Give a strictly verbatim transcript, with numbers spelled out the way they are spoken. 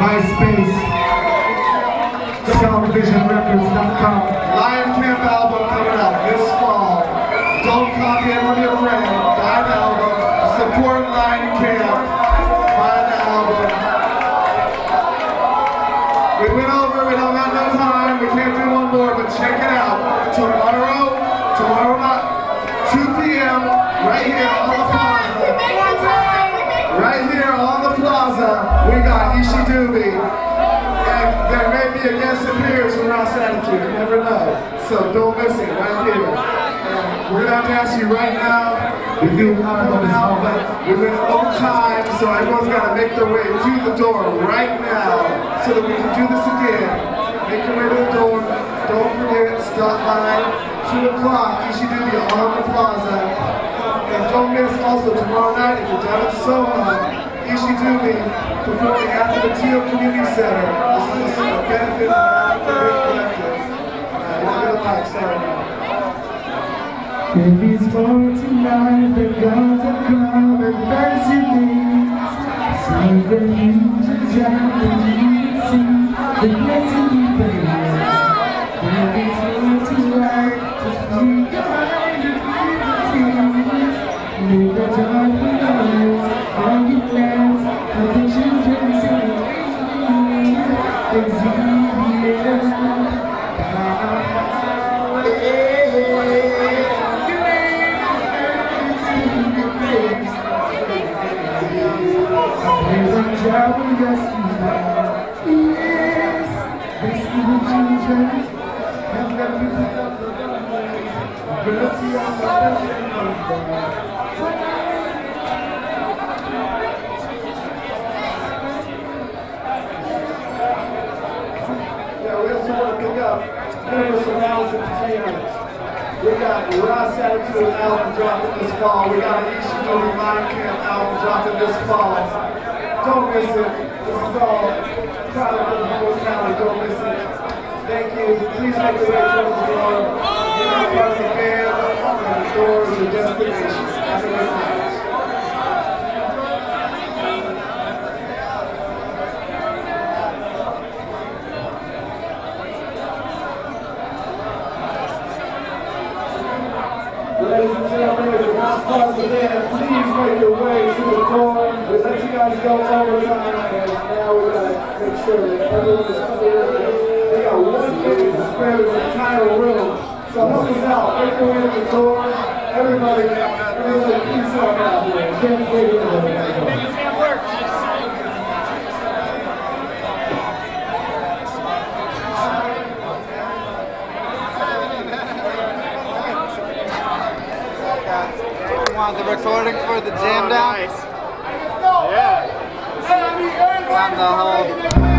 MySpace, sound vision records dot com. Lion Camp album coming out this fall. Don't copy it from your friend. Buy the album. Support Lion Camp. Buy the album. We went over, we don't got no time. We can't do one more, but check it out. Tomorrow, tomorrow night, two p m right here on the plaza. Right here on the plaza, we got Ishi Dubie. And there may be a guest appearance from Ross Attitude, you never know. So don't miss it, right here. And we're gonna have to ask you right now. We do not go now, but we went over time, so everyone's gotta make their way to the door right now so that we can do this again. Make your way to the door. Don't forget, stop by two o'clock, Ishi Dubie on the plaza. And don't miss also tomorrow night, if you're down at Soho, Ishi Dubie performing after the Teal Community Center. This is a benefit of the Big Collective. Uh, look at the mic, sorry now. If it's for tonight, the gods have come and fancy things. See the future and you see the blessing you bring. If it's for tonight, just free your mind and leave the tears. Make a joyful noise, all your plans, and the children sing. Exhibit. Child and rescue them. Yes, rescue the children and let me pick up the mercy on the ocean. Yeah, we also want to pick up members from Alice Entertainment. We got Ross Attitude album dropping this fall. We got an Ishi Dubie Lion Camp album dropping this fall. Don't miss it. This is all product of the whole county. Don't miss it. Thank you. Please make your way towards the door. You're not part of the band, and the doors are destinations. Have a good night. Ladies and gentlemen, if you're not part of the band, please make your way to the door. We let you guys go overtime, and now we gotta make sure that everyone is clear. They got one minute to spare this entire room. So help us out. Make your way to the door. Everybody, everybody, please help out here. Can't stay here. Want the recording for the jam down? Nice. Yeah. On the whole